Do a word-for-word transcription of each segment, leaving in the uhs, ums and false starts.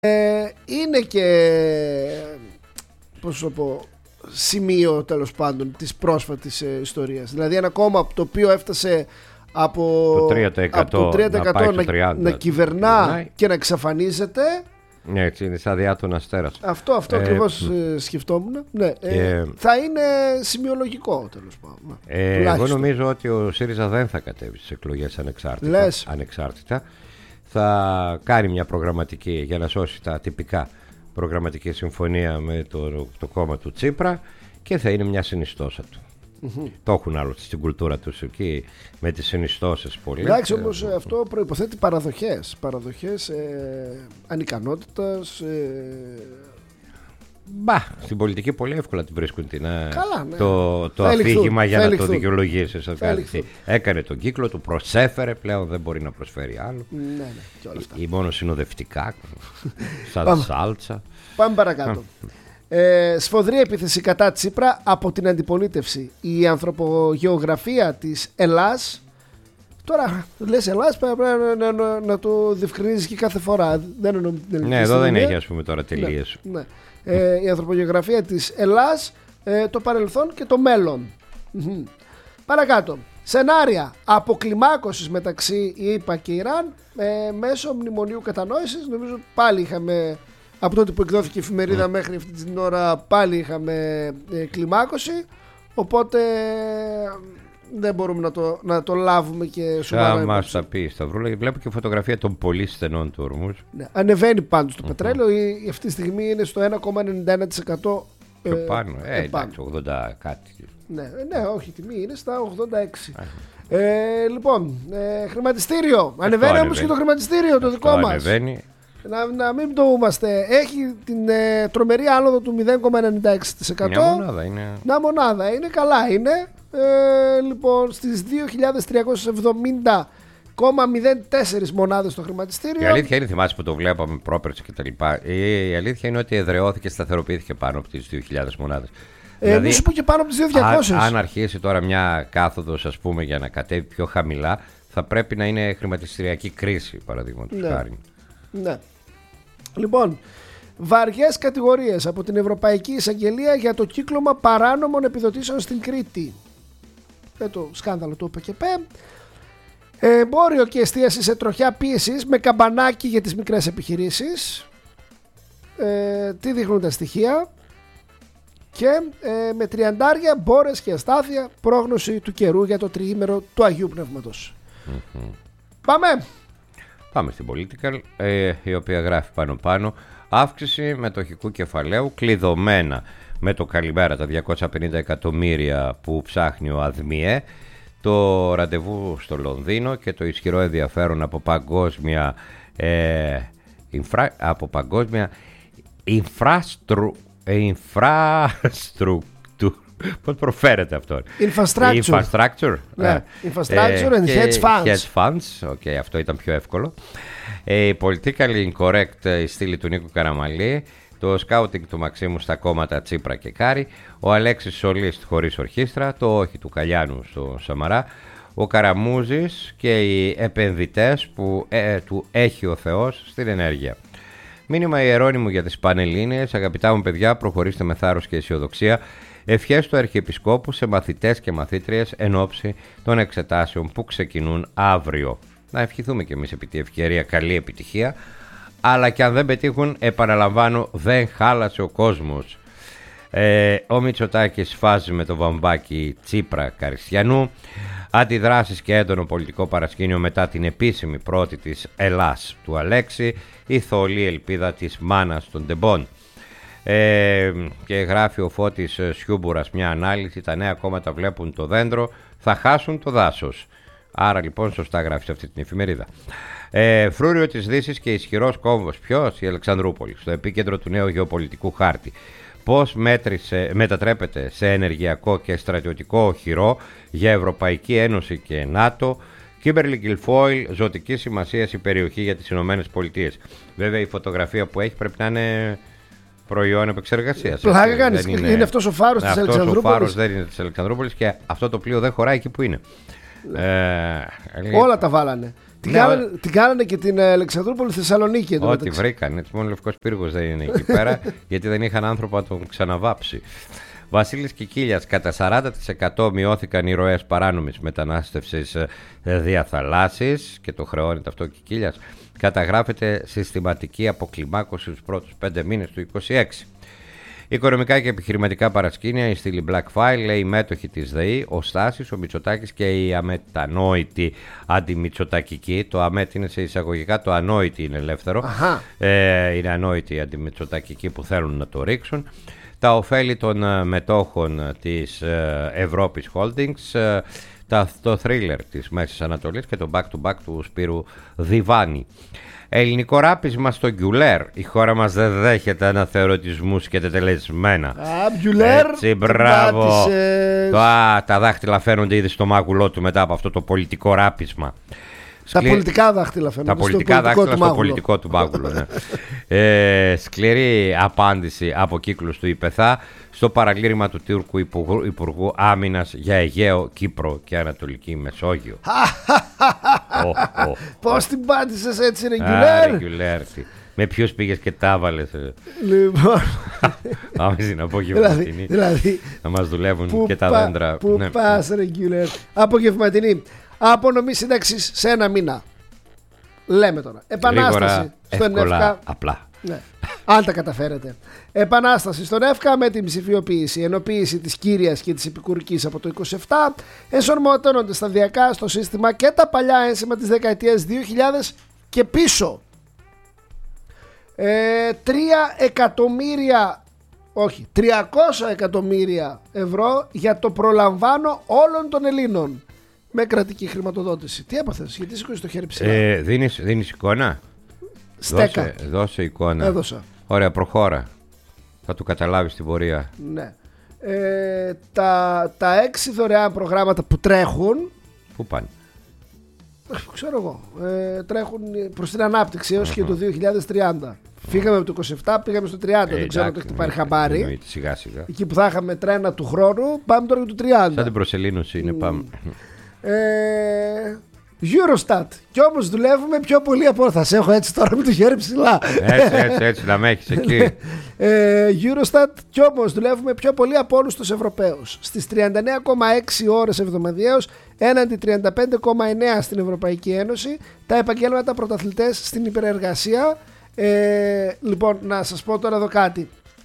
Ε, είναι και, πώς το πω, σημείο τέλος πάντων της πρόσφατης ε, ιστορίας. Δηλαδή ένα κόμμα το οποίο έφτασε από το τρία τοις εκατό, από το τρία τοις εκατό να, να, να κυβερνά ναι. και να εξαφανίζεται. Ναι, έτσι είναι σαν διάτων αστέρας. Αυτό, αυτό ε, ακριβώς ε, σκεφτόμουν. Ναι, ε, ε, θα είναι σημειολογικό τέλος πάντων. Ε, εγώ νομίζω ότι ο ΣΥΡΙΖΑ δεν θα κατέβει στις εκλογές ανεξάρτητα, ανεξάρτητα. Θα κάνει μια προγραμματική για να σώσει τα τυπικά προγραμματική συμφωνία με το, το κόμμα του Τσίπρα και θα είναι μια συνιστόσα του. Mm-hmm. Το έχουν άλλωστε στην κουλτούρα τους εκεί με τις συνιστώσεις πολύ. Εντάξει, όμως ε, αυτό προϋποθέτει παραδοχές. Παραδοχές ε, ανικανότητας. Ε... Μπα, στην πολιτική πολύ εύκολα την βρίσκουν την, Καλά, ναι. το, το αφήγημα για να ελιχθούν. Το δικαιολογήσεις. Έκανε τον κύκλο του, προσέφερε, πλέον δεν μπορεί να προσφέρει άλλο. Ναι, ναι, και όλα αυτά. Ή μόνο συνοδευτικά, σαν σάλτσα. Πάμε παρακάτω. Ε, σφοδρή επίθεση κατά Τσίπρα από την αντιπολίτευση. Η ανθρωπογεωγραφία της Ελλάς. Τώρα λες Ελλάς, πρέπει να, να, να, να το διευκρινίζεις και κάθε φορά. Δεν εννοώ την ελληνική. Ναι, εδώ δεν έχει ας πούμε τώρα τελείες. Ναι, ναι. Ε, η ανθρωπογεωγραφία της Ελλάς, ε, το παρελθόν και το μέλλον. Παρακάτω. Σενάρια αποκλιμάκωσης μεταξύ ΗΠΑ και Ιράν ε, μέσω μνημονίου κατανόησης. Νομίζω πάλι είχαμε, από τότε που εκδόθηκε η εφημερίδα mm. μέχρι αυτή την ώρα, πάλι είχαμε ε, κλιμάκωση. Οπότε δεν μπορούμε να το, να το λάβουμε και σοβαρά. Θα μας τα πει Σταυρούλα. Βλέπω και φωτογραφία των πολύ στενών του ορμούς. Ναι, ανεβαίνει πάντως το mm-hmm. πετρέλαιο. Η, αυτή τη στιγμή είναι στο ένα κόμμα ενενήντα ένα τοις εκατό πιο πάνω. Ε, ε, εντάξει, ογδόντα κάτι. Ναι, ναι, όχι, η τιμή είναι στα ογδόντα έξι. Ε, λοιπόν, ε, χρηματιστήριο. Ανεβαίνει όμως και το χρηματιστήριο το δικό μας. Ανεβαίνει. Να, να μην το είμαστε. Έχει την ε, τρομερή άνοδο του μηδέν κόμμα ενενήντα έξι τοις εκατό. Μια μονάδα είναι. Μια μονάδα είναι, καλά είναι. Ε, λοιπόν, στις δύο χιλιάδες τριακόσιες εβδομήντα κόμμα μηδέν τέσσερα μονάδες στο χρηματιστήριο. Η αλήθεια είναι, θυμάσαι που το βλέπαμε πρόπερση και τα λοιπά. Η, η αλήθεια είναι ότι εδραιώθηκε, σταθεροποιήθηκε πάνω από τις δύο χιλιάδες μονάδες. Ε, δηλαδή, μη σου πω και πάνω από τις δύο χιλιάδες διακόσιες. Αν, αν αρχίσει τώρα μια κάθοδος, ας πούμε, για να κατέβει πιο χαμηλά, θα πρέπει να είναι χρηματιστηριακή κρίση, παραδείγματος ναι. χάρη. Ναι. Λοιπόν, βαριές κατηγορίες από την Ευρωπαϊκή Εισαγγελία για το κύκλωμα παράνομων επιδοτήσεων στην Κρήτη. Ε, το σκάνδαλο του ΟΠΕΚΕΠΕ. Εμπόριο και εστίαση σε τροχιά πίεσης με καμπανάκι για τις μικρές επιχειρήσεις. Ε, τι δείχνουν τα στοιχεία. Και ε, με τριαντάρια, μπόρες και αστάθεια, πρόγνωση του καιρού για το τριήμερο του Αγίου Πνεύματος. Mm-hmm. Πάμε. Πάμε στην Political, ε, η οποία γράφει πάνω πάνω αύξηση μετοχικού κεφαλαίου κλειδωμένα με το καλημέρα τα διακόσια πενήντα εκατομμύρια που ψάχνει ο ΑΔΜΙΕ, το ραντεβού στο Λονδίνο και το ισχυρό ενδιαφέρον από παγκόσμια ε, infra, από παγκόσμια infrastructure. Infrastructure. Πώς προφέρεται αυτό? Infrastructure. Infrastructure. Ναι. Infrastructure and hedge funds. Hedge funds. Okay, αυτό ήταν πιο εύκολο. Η Politically Incorrect, η στήλη του Νίκου Καραμαλή. Το σκάουτινγκ του Μαξίμου στα κόμματα Τσίπρα και Κάρη. Ο Αλέξης Σολίστ χωρίς ορχήστρα. Το όχι του Καλιάνου στο Σαμαρά. Ο Καραμούζης και οι επενδυτές που ε, του έχει ο Θεός στην ενέργεια. Μήνυμα ιερώνυμου για τις Πανελλήνιες. Αγαπητά μου παιδιά, προχωρήστε με θάρρος και αισιοδοξία. Ευχές του Αρχιεπισκόπου σε μαθητές και μαθήτριες εν ώψη των εξετάσεων που ξεκινούν αύριο. Να ευχηθούμε και εμείς επί τη ευκαιρία καλή επιτυχία. Αλλά και αν δεν πετύχουν, επαναλαμβάνω, δεν χάλασε ο κόσμος. Ε, ο Μητσοτάκης φάζει με το βαμβάκι Τσίπρα Καριστιανού. Αντιδράσεις και έντονο πολιτικό παρασκήνιο μετά την επίσημη πρώτη της Ελλάς του Αλέξη. Η θολή ελπίδα της μάνας των τεμπών. Ε, και γράφει ο Φώτης Σιούμπουρας μια ανάλυση. Τα νέα κόμματα βλέπουν το δέντρο, θα χάσουν το δάσος. Άρα λοιπόν σωστά γράφει σε αυτή την εφημερίδα. ε, Φρούριο της Δύσης και ισχυρός κόμβος. Ποιος? Η Αλεξανδρούπολη, στο επίκεντρο του νέου γεωπολιτικού χάρτη. Πώς μέτρησε, μετατρέπεται σε ενεργειακό και στρατιωτικό οχυρό για Ευρωπαϊκή Ένωση και ΝΑΤΟ. Κίμπερλι Γκιλφόιλ, ζωτική σημασία η περιοχή για τις Ηνωμένες Πολιτείες. Βέβαια η φωτογραφία που έχει πρέπει να είναι προϊόν επεξεργασίας. Πλάκα κάνεις, είναι, είναι αυτός ο φάρος της Αλεξανδρούπολης. Αυτός ο φάρος δεν είναι της Αλεξανδρούπολης και αυτό το πλοίο δεν χωράει εκεί που είναι. Ε, Όλα τα βάλανε. Την, ναι, κάνανε, ο... την κάνανε και την Αλεξανδρούπολη Θεσσαλονίκη. Ό,τι μεταξύ. Βρήκαν. Έτσι, μόνο ο Λευκός Πύργος δεν είναι εκεί πέρα, γιατί δεν είχαν άνθρωπο να τον ξαναβάψει. Βασίλης Κικίλιας, κατά σαράντα τοις εκατό μειώθηκαν οι ροές παράνομης μετανάστευσης διαθαλάσσης, και το χρεώνεται αυτό ο Κικίλιας. Καταγράφεται συστηματική αποκλιμάκωση στους πρώτους πέντε μήνες του είκοσι έξι. Οικονομικά και επιχειρηματικά παρασκήνια, η στήλη Black File, λέει οι μέτοχοι της ΔΕΗ, ο Στάσης, ο Μητσοτάκης και η αμετανόητη αντιμητσοτακική. Το αμέτ είναι σε εισαγωγικά, το ανόητη είναι ελεύθερο. Ε, είναι ανόητη η αντιμητσοτακική που θέλουν να το ρίξουν. Τα ωφέλη των μετόχων της Ευρώπης Holdings, το thriller της Μέσης Ανατολής και το back-to-back του Σπύρου Διβάνη. Ελληνικό ράπισμα στο Γκιουλέρ. Η χώρα μας δεν δέχεται αναθεωρητισμούς και τετελεσμένα. Α, Γκιουλέρ. Έτσι, μπράβο. Το, α, τα δάχτυλα φαίνονται ήδη στο μάγουλό του μετά από αυτό το πολιτικό ράπισμα. Τα Σκλη... πολιτικά δάχτυλα φαίνονται. Τα πολιτικά στο δάχτυλα στο μάγουλο. πολιτικό του μάγουλο. Ναι. ε, σκληρή απάντηση από κύκλους του ΙΠΕΘΑ στο παραλήρημα του Τούρκου Υπουργού, Υπουργού Άμυνας για Αιγαίο, Κύπρο και Ανατολική Μεσόγειο. oh, oh, Πώς την πάτησες έτσι, ρε Γκιουλέρ? Με ποιους πήγες και τα βάλες? Λοιπόν, πάμε στην απογευματινή. Δηλαδή, να μας δουλεύουν και τα δέντρα. Πού ναι. πας, ρε Γκιουλέρ? Απογευματινή. Απονομή σύνταξης σε ένα μήνα. Λέμε τώρα. Επανάσταση Γρήγορα, στον εύκολα, ΕΦΚΑ. απλά. Ναι. Αν τα καταφέρετε. Επανάσταση στον ΕΦΚΑ με την ψηφιοποίηση, ενοποίηση της κύριας και της επικουρικής από το είκοσι επτά. Ενσωματώνονται σταδιακά στο σύστημα και τα παλιά ένσημα της δεκαετίας δύο χιλιάδες και πίσω. Ε, τρία εκατομμύρια, όχι, τριακόσια εκατομμύρια ευρώ για το προλαμβάνω όλων των Ελλήνων. Με κρατική χρηματοδότηση. Τι έπαθες, γιατί σηκώσεις το χέρι ψηλά? Ε, δίνεις, δίνεις εικόνα? Στέκα. Δώσε, δώσε εικόνα. Έδωσα. Ωραία, προχώρα. Θα του καταλάβεις την πορεία. Ναι. Ε, τα, τα έξι δωρεάν προγράμματα που τρέχουν. Πού πάνε? Ξέρω εγώ. Ε, τρέχουν προς την ανάπτυξη έως uh-huh. και το δύο χιλιάδες τριάντα. Uh-huh. Φύγαμε από το είκοσι επτά, πήγαμε στο τριάντα. Ε, δεν ξέρω αν το έχετε πάρει χαμπάρι. Σιγά σιγά. Εκεί που θα είχαμε τρένα του χρόνου, πάμε τώρα για το τριάντα. Σαν την προσελήνωση είναι, πάμε. Ε, Eurostat. Κι όμως δουλεύουμε πιο πολύ από όλα. Θα σε έχω έτσι τώρα με το χέρι ψηλά. Έτσι, έτσι, έτσι, να με έχεις εκεί. ε, Eurostat. Κι όμως δουλεύουμε πιο πολύ από όλους τους Ευρωπαίους. Στις τριάντα εννέα κόμμα έξι ώρες εβδομαδιαίως έναντι τριάντα πέντε κόμμα εννέα στην Ευρωπαϊκή Ένωση. Τα επαγγέλματα πρωταθλητές στην υπερεργασία. Ε, λοιπόν, να σας πω τώρα εδώ κάτι.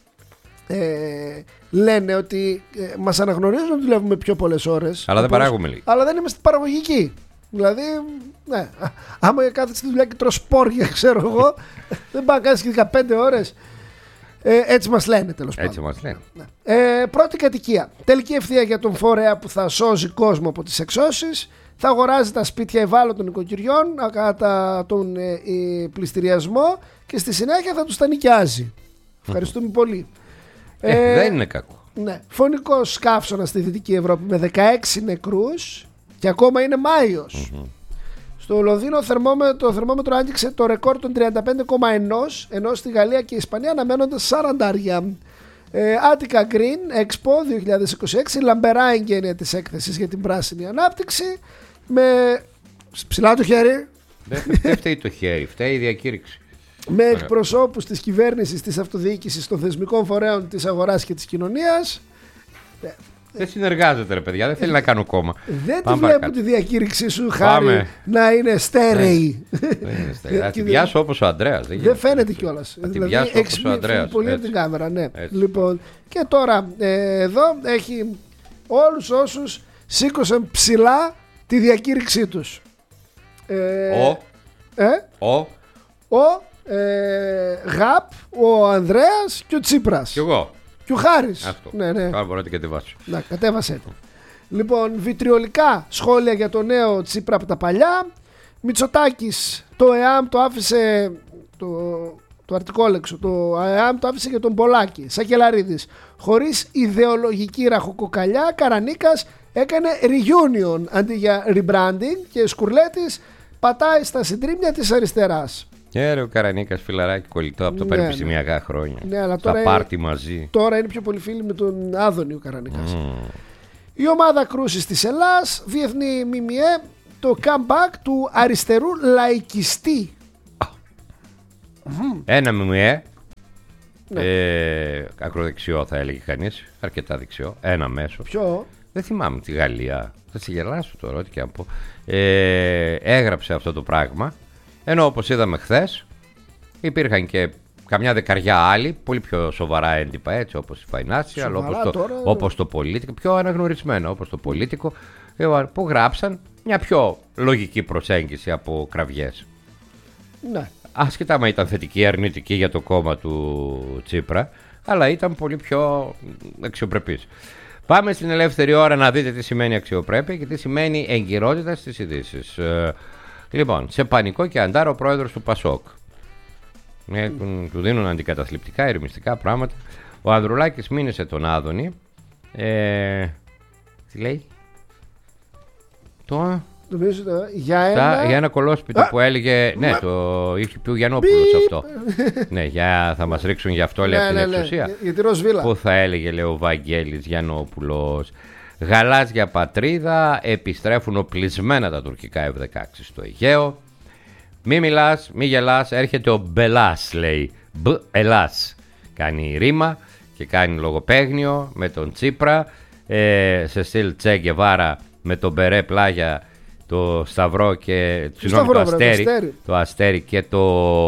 Ε, λένε ότι ε, μας αναγνωρίζουν ότι δουλεύουμε πιο πολλές ώρες. Αλλά δεν παράγουμε λίγο. Αλλά δεν είμαστε παραγωγικοί. Δηλαδή, ναι, άμα κάθεσαι στη δουλειά και τρως σπόρια, ξέρω εγώ, δεν πάει να κάνεις και δεκαπέντε ώρες. Ε, έτσι μας λένε, τέλος πάντων. Έτσι μας λένε. Ναι. Ε, πρώτη κατοικία. Τελική ευθεία για τον φορέα που θα σώζει κόσμο από τις εξώσεις. Θα αγοράζει τα σπίτια ευάλωτων οικοκυριών κατά τον ε, ε, πληστηριασμό και στη συνέχεια θα τους τα νοικιάζει. Ευχαριστούμε πολύ. Ε, ε, δεν είναι κακό. Ναι. Φωνικός καύσωνας στη Δυτική Ευρώπη με δεκαέξι νεκρούς και ακόμα είναι Μάιος. Mm-hmm. Στο Λονδίνο το θερμόμετρο άγγιξε το ρεκόρ των τριάντα πέντε κόμμα ένα, ενώ στη Γαλλία και η Ισπανία αναμένονται σαράντα. Ε, Attica Green Expo δύο χιλιάδες είκοσι έξι, λαμπερά εγγένεια της έκθεσης για την πράσινη ανάπτυξη. Με ψηλά το χέρι. Δεν φταίει το χέρι, φταίει η διακήρυξη. Με εκπροσώπους της κυβέρνησης, της αυτοδιοίκησης, των θεσμικών φορέων της αγοράς και της κοινωνίας. Δεν συνεργάζεται, ρε παιδιά, δεν θέλει να κάνω κόμμα. Δεν τη βλέπω τη διακήρυξή σου, Χάρη, να είναι στέρεη. Θα τη βιάσω όπως ο Ανδρέας. Δεν φαίνεται κιόλας. Θα τη βιάσω όπως ο Ανδρέας. Πολύ από την κάμερα, ναι. Λοιπόν, και τώρα εδώ έχει όλους όσους σήκωσαν ψηλά τη διακήρυξή τους. Ο Ο Ο Γαπ, ο Ανδρέας και ο Τσίπρας. Κι εγώ. Και ο Χάρης. Αυτό. Ναι, ναι. Άρα μπορώ να την κατεβάσω. Να, κατέβασέ το. Λοιπόν, βιτριολικά σχόλια για το νέο Τσίπρα από τα παλιά. Μητσοτάκης, το ΕΑΜ το άφησε. Το, το αρτικόλεξο. Το ΕΑΜ το άφησε για τον Πολάκη. Σακελαρίδης. Χωρίς ιδεολογική ραχοκοκαλιά, Καρανίκας έκανε reunion αντί για rebranding και Σκουρλέτης πατάει στα συντρίμμια της αριστεράς. Ναι, ρε, ο Καρανίκας φιλαράκι κολλητό από το ναι, πανεπιστημιακά ναι. χρόνια. Ναι, αλλά τώρα θα πάρτι μαζί. Τώρα είναι πιο πολύ φίλοι με τον Άδωνη ο Καρανίκας. Mm. Η ομάδα κρούσης της Ελλάς, διεθνή ΜΜΕ, το comeback του αριστερού λαϊκιστή. Ένα μιμιέ. Ναι. Ε, ακροδεξιό θα έλεγε κανείς. Αρκετά δεξιό. Ένα μέσο. Ποιο? Δεν θυμάμαι τη Γαλλία. Θα σε γελάσω τώρα, ό,τι και να πω. Ε, έγραψε αυτό το πράγμα. Ενώ όπως είδαμε χθες, υπήρχαν και καμιά δεκαριά άλλοι, πολύ πιο σοβαρά έντυπα, έτσι, όπως η Financial, όπως το, τώρα... όπως το Πολίτικο, πιο αναγνωρισμένα, όπως το Πολίτικο, που γράψαν μια πιο λογική προσέγγιση από κραυγές. Ναι. Άσχετα άμα ήταν θετική ή αρνητική για το κόμμα του Τσίπρα, αλλά ήταν πολύ πιο αξιοπρεπής. Πάμε στην ελεύθερη ώρα να δείτε τι σημαίνει αξιοπρέπεια και τι σημαίνει εγκυρότητα στις ειδήσεις. Ε, λοιπόν, σε πανικό και αντάρο ο πρόεδρος του Πασόκ. Ε, mm. Του δίνουν αντικαταθλιπτικά, ηρεμιστικά πράγματα. Ο Ανδρουλάκης μήνυσε τον Άδωνη. Ε, τι λέει? Το... Για ένα... Τα, για ένα κολόσπιτο Α, που έλεγε. Ναι, μα... το είχε πει ο Γιαννόπουλος αυτό. Ναι, για, θα μας ρίξουν γι' αυτό, λέει, ναι, από την ναι, εξουσία. Ναι, για τη Ροσβίλα. Που θα έλεγε, λέει, ο Βαγγέλης Γιαννόπουλος. Γαλάζια πατρίδα, επιστρέφουν οπλισμένα τα τουρκικά εφ δεκαέξι στο Αιγαίο. Μη μιλάς, μη γελάς, έρχεται ο Μπελάς, λέει. Μπ, Ελλάς. Κάνει ρήμα και κάνει λογοπαίγνιο με τον Τσίπρα. Ε, σε στυλ Τσε Γκεβάρα με τον Μπερέ Πλάγια, το Σταυρό και το, Σταυρό, το, αστέρι, το, αστέρι. το Αστέρι και το,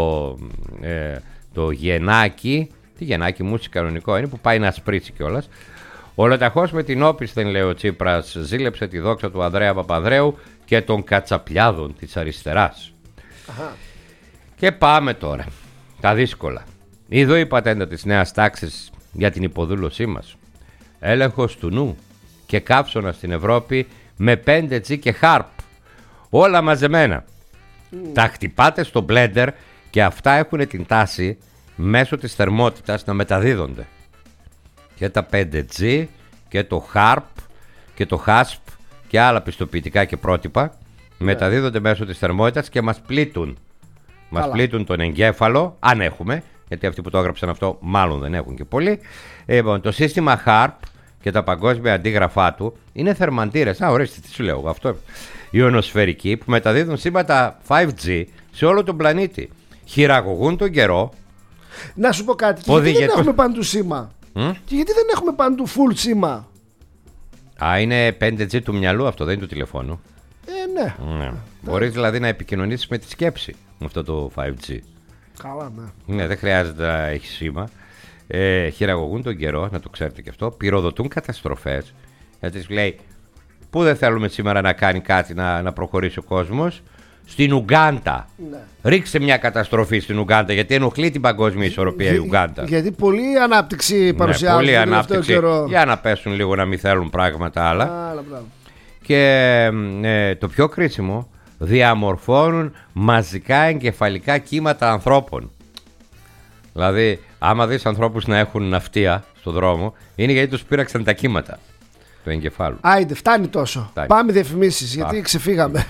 ε, το Γενάκι. Τι Γενάκι, μουσική κανονικό είναι, που πάει να σπρίσει κιόλας. Ολοταχώς με την όπισθεν, λέει ο Τσίπρας, ζήλεψε τη δόξα του Ανδρέα Παπανδρέου και των κατσαπλιάδων της αριστεράς. Αχα. Και πάμε τώρα. Τα δύσκολα. Εδώ η πατέντα της νέας τάξης για την υποδούλωσή μας. Έλεγχος του νου και καύσωνα στην Ευρώπη με πέντε τζι και χάρπ. Όλα μαζεμένα. Mm. Τα χτυπάτε στο μπλέντερ και αυτά έχουν την τάση μέσω της θερμότητας να μεταδίδονται. Και τα πέντε τζι και το χάρπ και το χάσπ και άλλα πιστοποιητικά και πρότυπα yeah. μεταδίδονται μέσω της θερμότητας και μας πλήττουν. Μας Άλλα. πλήττουν τον εγκέφαλο, αν έχουμε, γιατί αυτοί που το έγραψαν αυτό μάλλον δεν έχουν και πολύ. Λοιπόν, το σύστημα χάρπ και τα παγκόσμια αντίγραφά του είναι θερμαντήρες. Α, ορίστε, τι σου λέω αυτό. Ιονοσφαιρικοί που μεταδίδουν σήματα φάιβ τζι σε όλο τον πλανήτη. Χειραγωγούν τον καιρό. Να σου πω κάτι. Και γιατί δεν έχουμε παντού σήμα. Mm? Και γιατί δεν έχουμε παντού full σήμα. Α, είναι πέντε τζι του μυαλού αυτό, δεν είναι του τηλεφώνου. Ε, ναι. ναι. Μπορείς δηλαδή να επικοινωνήσεις με τη σκέψη με αυτό το φάιβ τζι. Καλά, ναι. Ναι, δεν χρειάζεται να έχει σήμα. Ε, χειραγωγούν τον καιρό, να το ξέρετε και αυτό. Πυροδοτούν καταστροφές. Γιατί σου λέει, πού δεν θέλουμε σήμερα να κάνει κάτι να, να προχωρήσει ο κόσμος? Στην Ουγκάντα. Ναι. Ρίξτε μια καταστροφή στην Ουγκάντα, γιατί ενοχλεί την παγκόσμια ισορροπία η Ουγκάντα. Γιατί πολλή ανάπτυξη παρουσιάζουν. Ναι, πολλή ανάπτυξη. Για να πέσουν λίγο, να μην θέλουν πράγματα άλλα. Άλλα και ε, το πιο κρίσιμο, διαμορφώνουν μαζικά εγκεφαλικά κύματα ανθρώπων. Δηλαδή, άμα δεις ανθρώπους να έχουν ναυτία στο δρόμο, είναι γιατί τους πήραξαν τα κύματα του εγκεφάλου. Άιντε, φτάνει τόσο. Φτάνει. Πάμε διαφημίσεις, γιατί ξεφύγαμε.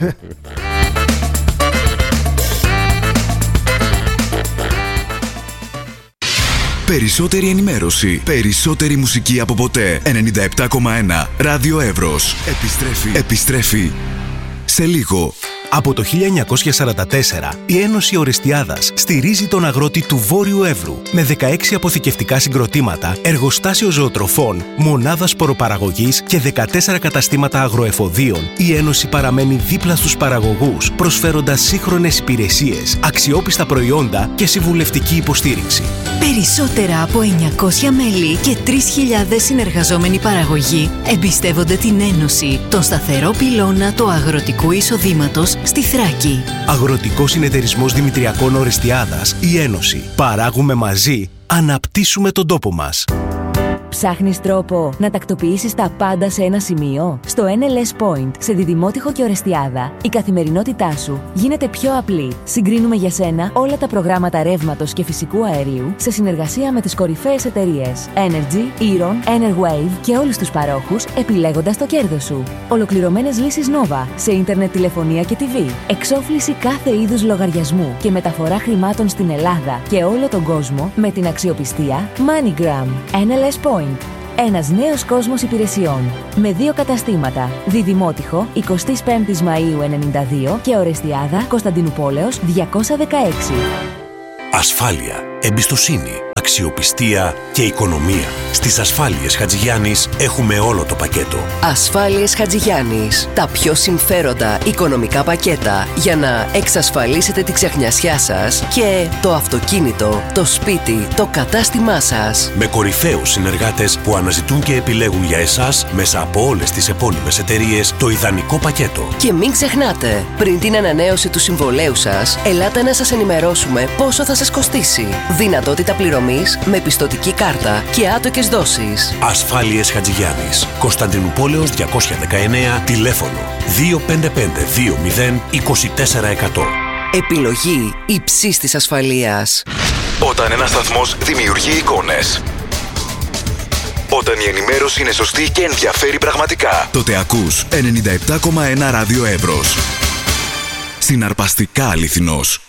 Περισσότερη ενημέρωση, περισσότερη μουσική από ποτέ. ενενήντα επτά κόμμα ένα Ράδιο Εύρος. Επιστρέφει. Επιστρέφει σε λίγο. Από το χίλια εννιακόσια σαράντα τέσσερα, η Ένωση Ορεστιάδας στηρίζει τον αγρότη του Βόρειου Εύρου με δεκαέξι αποθηκευτικά συγκροτήματα, εργοστάσιο ζωοτροφών, μονάδα σποροπαραγωγής και δεκατέσσερα καταστήματα αγροεφοδίων. Η Ένωση παραμένει δίπλα στους παραγωγούς, προσφέροντας σύγχρονες υπηρεσίες, αξιόπιστα προϊόντα και συμβουλευτική υποστήριξη. Περισσότερα από εννιακόσια μέλη και τρεις χιλιάδες συνεργαζόμενοι παραγωγοί εμπιστεύονται την Ένωση, τον σταθερό πυλώνα του αγροτικού εισοδήματος στη Θράκη. Αγροτικός Συνεταιρισμός Δημητριακών Ορεστιάδας, η Ένωση. Παράγουμε μαζί, αναπτύσσουμε τον τόπο μας. Ψάχνεις τρόπο να τακτοποιήσεις τα πάντα σε ένα σημείο? Στο εν ελ ες Point, σε Διδημότυχο και Ορεστιάδα, η καθημερινότητά σου γίνεται πιο απλή. Συγκρίνουμε για σένα όλα τα προγράμματα ρεύματος και φυσικού αερίου σε συνεργασία με τις κορυφαίες εταιρείες Energy, Eron, Enerwave και όλους τους παρόχους, επιλέγοντας το κέρδος σου. Ολοκληρωμένες λύσεις Nova σε ίντερνετ, τηλεφωνία και τι βι. Εξόφληση κάθε είδους λογαριασμού και μεταφορά χρημάτων στην Ελλάδα και όλο τον κόσμο με την αξιοπιστία MoneyGram. εν ελ ες Point. Ένας νέος κόσμος υπηρεσιών. Με δύο καταστήματα. Διδημότυχο, εικοστή πέμπτη Μαΐου ενενήντα δύο και Ορεστιάδα, Κωνσταντινούπολεως διακόσια δεκαέξι. Ασφάλεια, εμπιστοσύνη, αξιοπιστία και οικονομία. Στις Ασφάλειες Χατζηγιάννης έχουμε όλο το πακέτο. Ασφάλειες Χατζηγιάννης. Τα πιο συμφέροντα οικονομικά πακέτα για να εξασφαλίσετε τη ξεχνιασιά σας και το αυτοκίνητο, το σπίτι, το κατάστημά σας. Με κορυφαίους συνεργάτες που αναζητούν και επιλέγουν για εσάς μέσα από όλες τις επώνυμες εταιρείες το ιδανικό πακέτο. Και μην ξεχνάτε, πριν την ανανέωση του συμβολέου σας, ελάτε να σας ενημερώσουμε πόσο θα σας κοστίσει. Δυνατότητα πληρωμής με πιστωτική κάρτα και άτοκες δόσεις. Ασφάλειες Χατζηγιάννης. Κωνσταντινούπολεως διακόσια δεκαεννέα, τηλέφωνο δύο πέντε πέντε δύο μηδέν είκοσι τέσσερα εκατό. Επιλογή υψής της ασφαλείας. Όταν ένας σταθμός δημιουργεί εικόνες, όταν η ενημέρωση είναι σωστή και ενδιαφέρει πραγματικά, τότε ακούς ενενήντα επτά κόμμα ένα Ράδιο Εύρος. Συναρπαστικά αληθινός.